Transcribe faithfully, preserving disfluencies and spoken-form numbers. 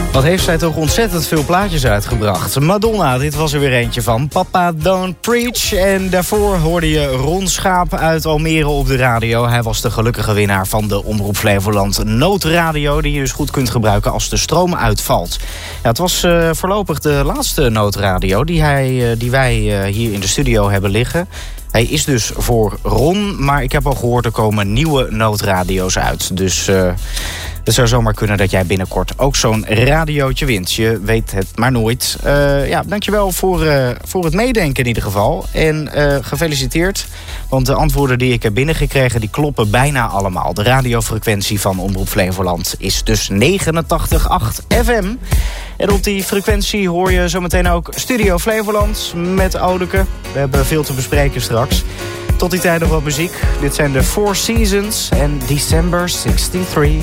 Wat heeft zij toch ontzettend veel plaatjes uitgebracht. Madonna, dit was er weer eentje van. Papa Don't Preach. En daarvoor hoorde je Ron Schaap uit Almere op de radio. Hij was de gelukkige winnaar van de Omroep Flevoland noodradio, die je dus goed kunt gebruiken als de stroom uitvalt. Ja, het was uh, voorlopig de laatste noodradio die, hij, uh, die wij uh, hier in de studio hebben liggen. Hij is dus voor Ron, maar ik heb al gehoord, er komen nieuwe noodradio's uit. Dus uh, het zou zomaar kunnen dat jij binnenkort ook zo'n radiootje wint. Je weet het maar nooit. Uh, ja, dankjewel voor, uh, voor het meedenken in ieder geval. En uh, gefeliciteerd, want de antwoorden die ik heb binnengekregen, die kloppen bijna allemaal. De radiofrequentie van Omroep Flevoland is dus negenentachtig komma acht F M. En op die frequentie hoor je zometeen ook Studio Flevoland met Odeke. We hebben veel te bespreken straks. Tot die tijd nog wat muziek. Dit zijn de Four Seasons en December zesentachtig.